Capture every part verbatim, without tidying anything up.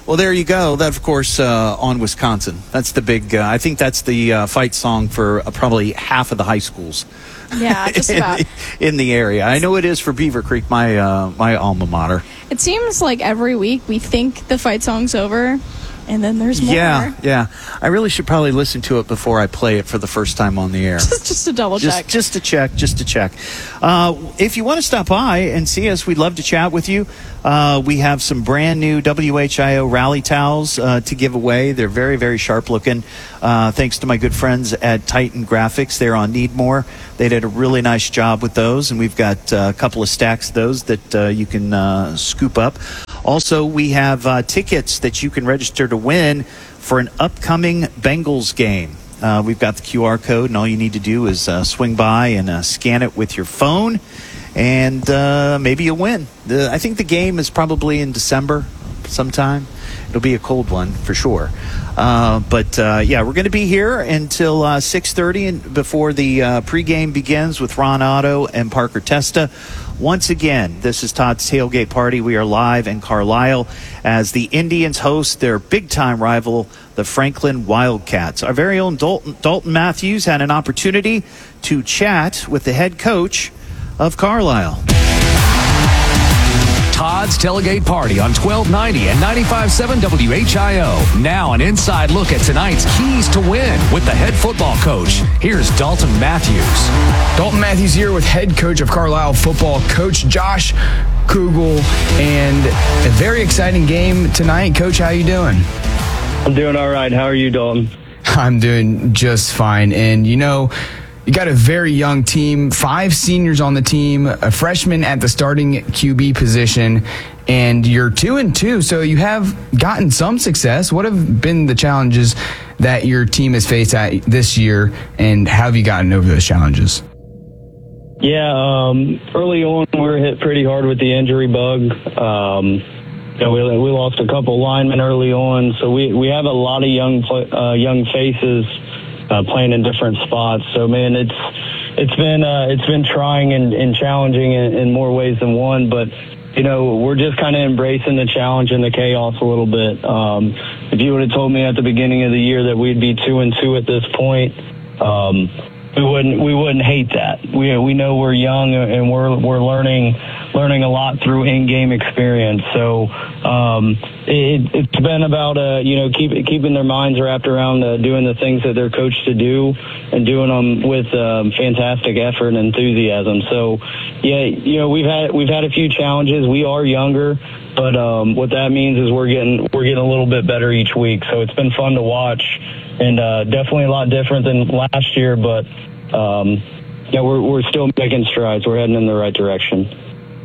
Well, there you go. That, of course, uh, on Wisconsin. That's the big, uh, I think that's the uh, fight song for uh, probably half of the high schools. Yeah, just about. in, the, in the area. I know it is for Beaver Creek, my uh, my alma mater. It seems like every week we think the fight song's over, and then there's more. Yeah, yeah. I really should probably listen to it before I play it for the first time on the air. just, just to double just, check. Just to check, just to check. Uh, if you want to stop by and see us, we'd love to chat with you. Uh, we have some brand new W H I O rally towels uh, to give away. They're very, very sharp looking. Uh, thanks to my good friends at Titan Graphics. They're on Needmore. They did a really nice job with those, and we've got uh, a couple of stacks of those that uh, you can uh, scoop up. Also, we have uh, tickets that you can register to win for an upcoming Bengals game. Uh, we've got the Q R code, and all you need to do is uh, swing by and uh, scan it with your phone, and uh, maybe you'll win. The, I think the game is probably in December sometime. It'll be a cold one for sure. Uh, but, uh, yeah, we're going to be here until uh, six thirty and before the uh, pregame begins with Ron Otto and Parker Testa. Once again, this is Todd's Tailgate Party. We are live in Carlisle as the Indians host their big-time rival, the Franklin Wildcats. Our very own Dalton, Dalton Matthews had an opportunity to chat with the head coach of Carlisle. Todd's Tailgate Party on twelve ninety and ninety-five point seven W H I O. Now an inside look at tonight's keys to win with the head football coach. Here's Dalton Matthews. Dalton Matthews here with head coach of Carlisle football, Coach Josh Kugel, and a very exciting game tonight. Coach, how you doing? I'm doing all right. How are you, Dalton? I'm doing just fine. And, you know, you got a very young team, five seniors on the team, a freshman at the starting Q B position, and you're two and two, so you have gotten some success. What have been the challenges that your team has faced at this year, and how have you gotten over those challenges? Yeah, um, early on we were hit pretty hard with the injury bug. Um, you know, we, we lost a couple linemen early on, so we we have a lot of young uh, young faces Uh, playing in different spots. So man, it's it's been uh, it's been trying and, and challenging in, in more ways than one. But you know, we're just kind of embracing the challenge and the chaos a little bit. Um, if you would have told me at the beginning of the year that we'd be two and two at this point, um, we wouldn't we wouldn't hate that. We we know we're young and we're we're learning learning a lot through in-game experience. So um, it, it's been about uh, you know keep, keeping their minds wrapped around uh, doing the things that they're coached to do and doing them with um, fantastic effort and enthusiasm. So yeah, you know we've had we've had a few challenges. We are younger, but um, what that means is we're getting we're getting a little bit better each week. So it's been fun to watch, and uh, definitely a lot different than last year. But um, yeah, we're we're still making strides. We're heading in the right direction.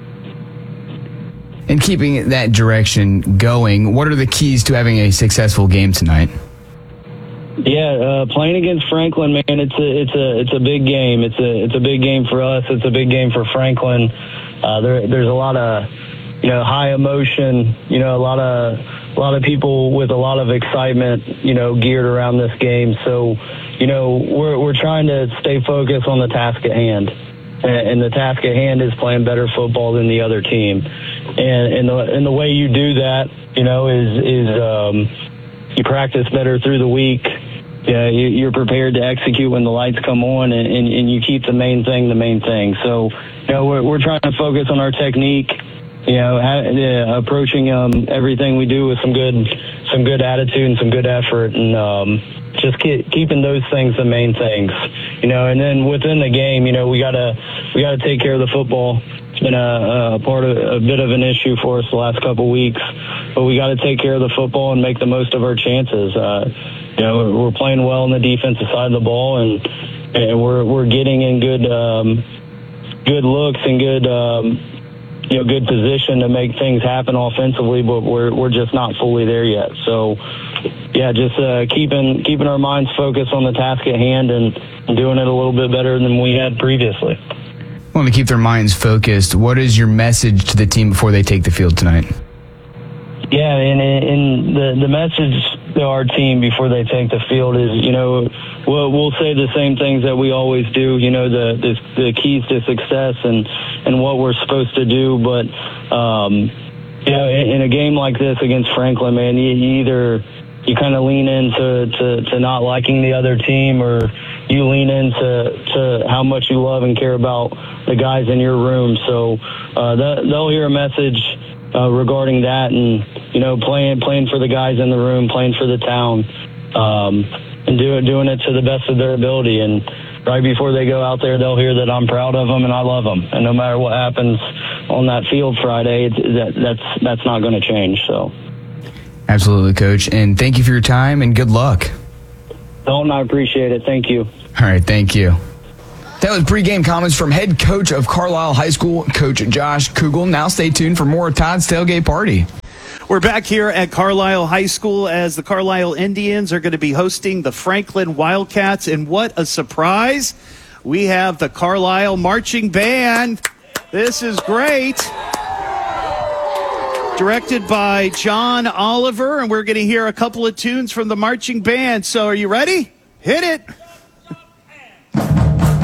And keeping that direction going, what are the keys to having a successful game tonight? Yeah, uh, playing against Franklin, man, it's a it's a it's a big game. It's a it's a big game for us. It's a big game for Franklin. Uh, there there's a lot of you know high emotion. You know, a lot of a lot of people with a lot of excitement. You know, geared around this game. So, you know, we're we're trying to stay focused on the task at hand. And the task at hand is playing better football than the other team. And, and, the, and the way you do that, you know, is, is um, you practice better through the week. Yeah, you, you're prepared to execute when the lights come on, and, and, and you keep the main thing the main thing. So, you know, we're, we're trying to focus on our technique, you know, ha, uh, approaching um, everything we do with some good some good attitude and some good effort, and um, just keep, keeping those things the main things, you know. And then within the game, you know, we gotta we gotta take care of the football. It's been a, a part of a bit of an issue for us the last couple of weeks, but we got to take care of the football and make the most of our chances. Uh, you know, we're playing well on the defensive side of the ball, and and we're we're getting in good um, good looks and good. Um, you know, good position to make things happen offensively, but we're we're just not fully there yet. So, yeah, just uh, keeping keeping our minds focused on the task at hand and doing it a little bit better than we had previously. Want to keep their minds focused. What is your message to the team before they take the field tonight? Yeah, and, and the the message to our team before they take the field is, you know, we'll, we'll say the same things that we always do, you know, the the, the keys to success and, and what we're supposed to do. But, um, you know, in, in a game like this against Franklin, man, you, you either you kind of lean into to, to not liking the other team, or you lean into to how much you love and care about the guys in your room. So uh, they'll hear a message uh, regarding that, and you know, playing playing for the guys in the room, playing for the town, um, and doing doing it to the best of their ability. And right before they go out there, they'll hear that I'm proud of them and I love them. And no matter what happens on that field Friday, it's, that, that's that's not going to change. So. Absolutely, Coach. And thank you for your time and good luck. Dalton, I appreciate it. Thank you. All right, thank you. That was pregame comments from head coach of Carlisle High School, Coach Josh Kugel. Now stay tuned for more of Todd's Tailgate Party. We're back here at Carlisle High School as the Carlisle Indians are going to be hosting the Franklin Wildcats. And what a surprise. We have the Carlisle Marching Band. This is great. Directed by John Oliver, and we're going to hear a couple of tunes from the marching band. So are you ready? Hit it.